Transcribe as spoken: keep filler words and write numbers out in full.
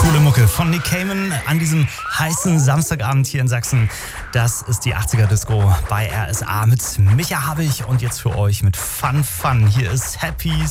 Coole Mucke von Nick Cayman an diesem heißen Samstagabend hier in Sachsen. Das ist die achtziger Disco bei R S A mit Micha Habich und jetzt für euch mit Fun Fun. Hier ist Happy